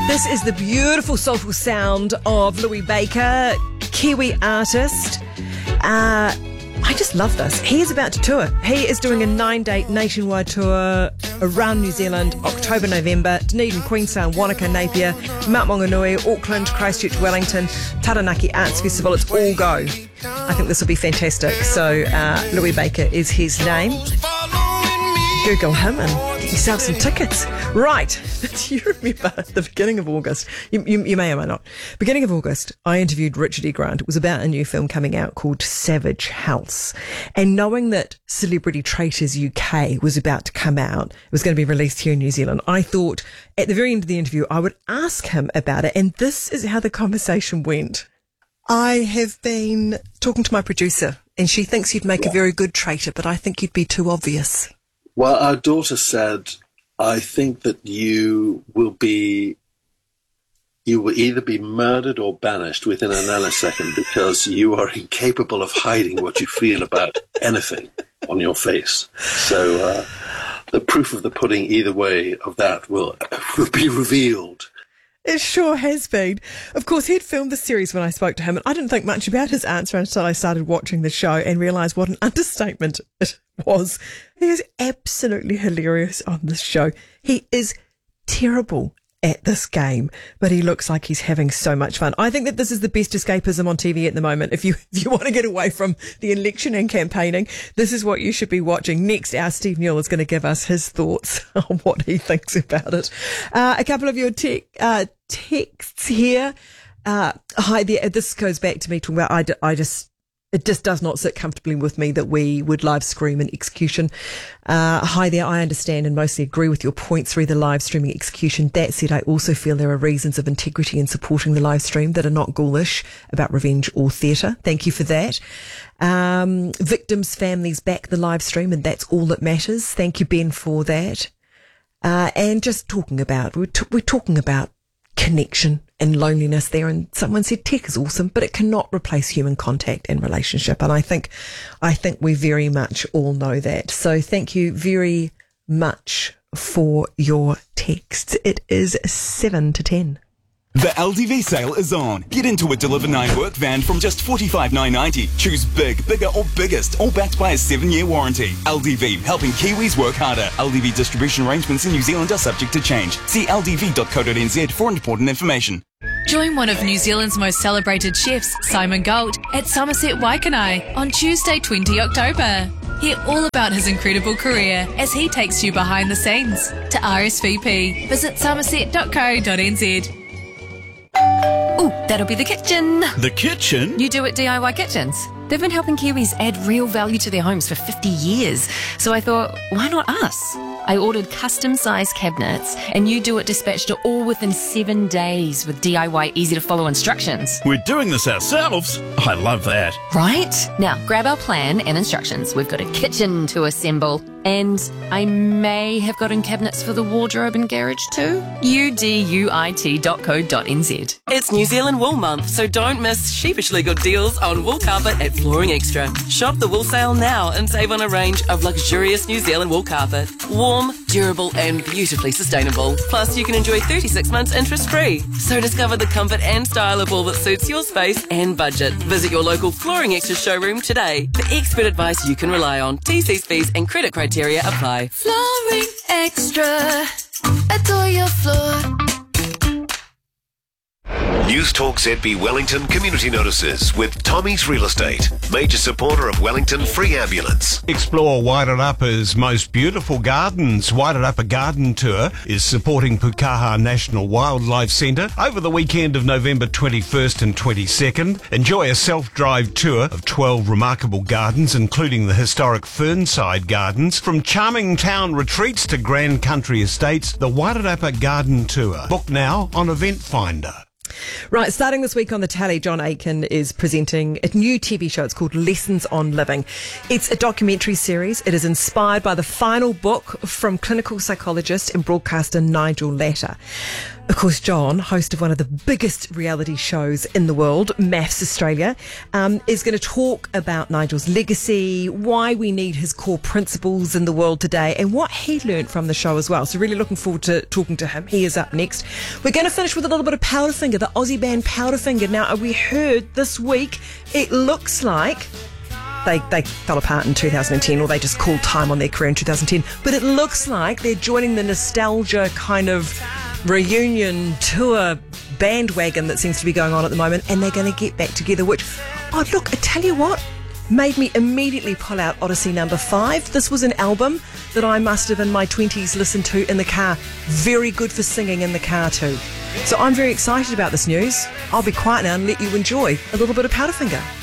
This is the beautiful, soulful sound of Louis Baker, Kiwi artist. I just love this. He is about to tour. He is doing a 9-day nationwide tour around New Zealand, October, November, Dunedin, Queenstown, Wanaka, Napier, Mount Maunganui, Auckland, Christchurch, Wellington, Taranaki Arts Festival. It's all go. I think this will be fantastic. So Louis Baker is his name. Google him and get yourself some tickets. Right. Do you remember the beginning of August? You may or may not. Beginning of August, I interviewed Richard E. Grant. It was about a new film coming out called Savage House. And knowing that Celebrity Traitors UK was about to come out, it was going to be released here in New Zealand, I thought at the very end of the interview, I would ask him about it. And this is how the conversation went. I have been talking to my producer and she thinks you'd make a very good traitor, but I think you'd be too obvious. Well, our daughter said, I think that you will either be murdered or banished within a nanosecond because you are incapable of hiding what you feel about anything on your face. So the proof of the pudding either way of that will be revealed. It sure has been. Of course, he'd filmed the series when I spoke to him, and I didn't think much about his answer until I started watching the show and realised what an understatement it was. He is absolutely hilarious on this show. He is terrible at this game, but he looks like he's having so much fun. I think that this is the best escapism on TV at the moment. If you want to get away from the election and campaigning, this is what you should be watching. Next, our Steve Newell is going to give us his thoughts on what he thinks about it. A couple of your texts here. Hi there. This goes back to me talking about it just does not sit comfortably with me that we would live stream an execution. Hi there, I understand and mostly agree with your points through the live streaming execution. That said, I also feel there are reasons of integrity in supporting the live stream that are not ghoulish about revenge or theatre. Thank you for that. Victims' families back the live stream and that's all that matters. Thank you, Ben, for that. And just talking about, we're talking about connection and loneliness there, and someone said tech is awesome, but it cannot replace human contact and relationship, and I think we very much all know that. So thank you very much for your text. It is 7 to 10. The LDV sale is on. Get into a Deliver 9 work van from just $45,990. Choose big, bigger or biggest, all backed by a 7-year warranty. LDV, helping Kiwis work harder. LDV distribution arrangements in New Zealand are subject to change. See ldv.co.nz for important information. Join one of New Zealand's most celebrated chefs, Simon Gold, at Somerset Waikanai on Tuesday, 20 October. Hear all about his incredible career as he takes you behind the scenes. To RSVP, visit somerset.co.nz. Ooh, that'll be the kitchen. The kitchen? You Do It DIY Kitchens. They've been helping Kiwis add real value to their homes for 50 years. So I thought, why not us? I ordered custom-sized cabinets and You Do It dispatched it all within 7 days with DIY easy-to-follow instructions. We're doing this ourselves? I love that. Right? Now, grab our plan and instructions. We've got a kitchen to assemble. And I may have gotten cabinets for the wardrobe and garage too. uduit.co.nz. It's New Zealand Wool Month, so don't miss sheepishly good deals on wool carpet at Flooring Extra. Shop the wool sale now and save on a range of luxurious New Zealand wool carpet. Warm, durable and beautifully sustainable. Plus, you can enjoy 36 months interest-free. So discover the comfort and style of wool that suits your space and budget. Visit your local Flooring Extra showroom today for expert advice you can rely on. TC's fees and credit criteria apply. Flooring Extra. Adore your floor. News Talk ZB Wellington community notices with Tommy's Real Estate, major supporter of Wellington Free Ambulance. Explore Wairarapa's most beautiful gardens. Wairarapa Garden Tour is supporting Pukaha National Wildlife Centre over the weekend of November 21st and 22nd. Enjoy a self-drive tour of 12 remarkable gardens, including the historic Fernside Gardens. From charming town retreats to grand country estates, the Wairarapa Garden Tour. Book now on Event Finder. Right, starting this week on the Tally, John Aiken is presenting a new TV show. It's called Lessons on Living. It's a documentary series. It is inspired by the final book from clinical psychologist and broadcaster Nigel Latta. Of course, John, host of one of the biggest reality shows in the world, Maths Australia, is going to talk about Nigel's legacy, why we need his core principles in the world today, and what he learnt from the show as well. So really looking forward to talking to him. He is up next. We're going to finish with a little bit of Powderfinger, the Aussie band Powderfinger. Now, we heard this week, it looks like they fell apart in 2010, or they just called time on their career in 2010. But it looks like they're joining the nostalgia kind of reunion tour bandwagon that seems to be going on at the moment, and they're going to get back together, which, oh look, I tell you what, made me immediately pull out Odyssey number 5. This was an album that I must have in my 20s listened to in the car. Very good for singing in the car too. So I'm very excited about this news. I'll be quiet now and let you enjoy a little bit of Powderfinger.